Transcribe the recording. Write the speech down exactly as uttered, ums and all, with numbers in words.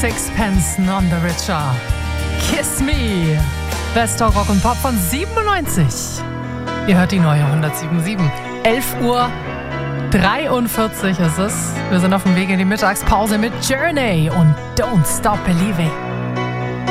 Sixpence None the Richer. Kiss Me. Bester Rock und Pop von siebenundneunzig. Ihr hört die neue hundertsieben Komma sieben. elf Uhr dreiundvierzig ist es. Wir sind auf dem Weg in die Mittagspause mit Journey und Don't Stop Believing.